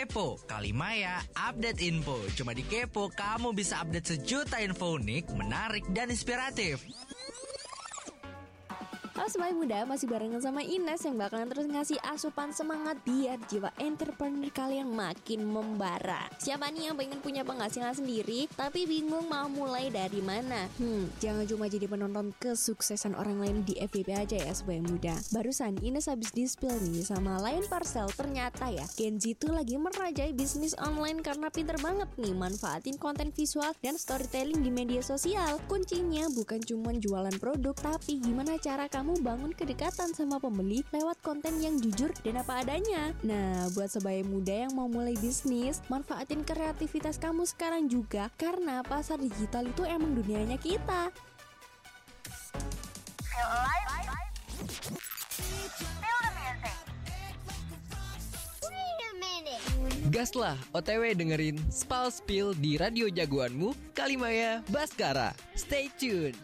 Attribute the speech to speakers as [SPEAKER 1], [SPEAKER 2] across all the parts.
[SPEAKER 1] Kepo, Kalimaya, update info. Cuma di Kepo, kamu bisa update sejuta info unik, menarik, dan inspiratif.
[SPEAKER 2] Halo Sobat Muda, masih barengan sama Ines yang bakalan terus ngasih asupan semangat biar jiwa entrepreneur kalian makin membara. Siapa nih yang pengen punya penghasilan sendiri tapi bingung mau mulai dari mana? Jangan cuma jadi penonton kesuksesan orang lain di FYP aja ya Sobat Muda. Barusan Ines habis di-spill nih sama Lion Parcel. Ternyata ya Gen Z tuh lagi merajai bisnis online karena pinter banget nih manfaatin konten visual dan storytelling di media sosial. Kuncinya bukan cuma jualan produk, tapi gimana cara kamu bangun kedekatan sama pembeli lewat konten yang jujur dan apa adanya. Nah, buat sobat muda yang mau mulai bisnis, manfaatin kreativitas kamu sekarang juga, karena pasar digital itu emang dunianya kita.
[SPEAKER 3] Feel alive? Feel the music. Wait a minute.
[SPEAKER 4] Gaslah OTW dengerin Spal Spill di radio jagoanmu, Kalimaya Baskara. Stay tuned.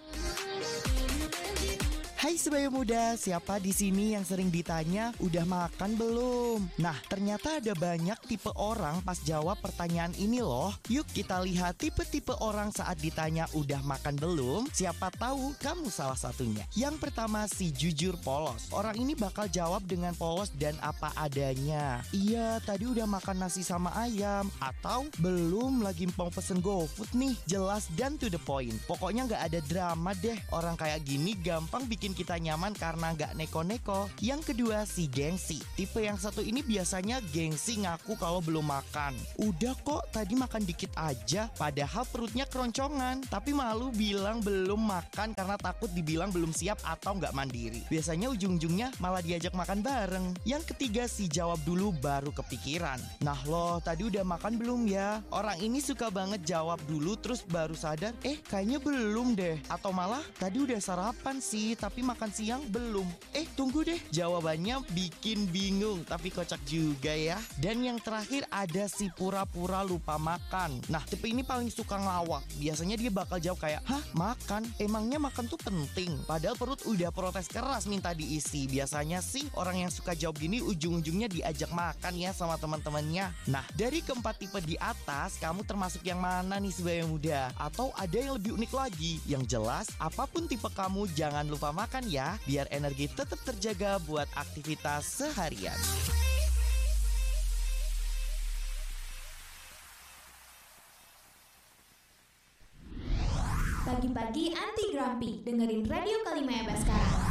[SPEAKER 5] Hai sebaya muda, siapa di sini yang sering ditanya udah makan belum? Nah, ternyata ada banyak tipe orang pas jawab pertanyaan ini loh. Yuk kita lihat tipe-tipe orang saat ditanya udah makan belum. Siapa tahu kamu salah satunya. Yang pertama si jujur polos. Orang ini bakal jawab dengan polos dan apa adanya. Iya, tadi udah makan nasi sama ayam. Atau belum, lagi mau pesen GoFood nih. Jelas dan to the point. Pokoknya gak ada drama deh. Orang kayak gini gampang bikin kita nyaman karena gak neko-neko. Yang kedua si gengsi. Tipe yang satu ini biasanya gengsi ngaku kalau belum makan. Udah kok tadi makan dikit aja, padahal perutnya keroncongan, tapi malu bilang belum makan karena takut dibilang belum siap atau gak mandiri. Biasanya ujung-ujungnya malah diajak makan bareng. Yang ketiga si jawab dulu baru kepikiran. Nah loh, tadi udah makan belum ya? Orang ini suka banget jawab dulu terus baru sadar, kayaknya belum deh. Atau malah tadi udah sarapan sih tapi makan siang belum. Tunggu deh, jawabannya bikin bingung tapi kocak juga ya. Dan yang terakhir ada si pura-pura lupa makan. Nah, tipe ini paling suka ngelawak. Biasanya dia bakal jawab kayak, hah makan? Emangnya makan tuh penting? Padahal perut udah protes keras minta diisi. Biasanya sih orang yang suka jawab gini ujung-ujungnya diajak makan ya sama teman-temannya. Nah, dari keempat tipe di atas, kamu termasuk yang mana nih sebaya muda? Atau ada yang lebih unik lagi? Yang jelas, apapun tipe kamu jangan lupa makan ya, biar energi tetap terjaga buat aktivitas seharian.
[SPEAKER 6] Pagi-pagi anti grumpy, dengerin Radio Kalimaya Baskara.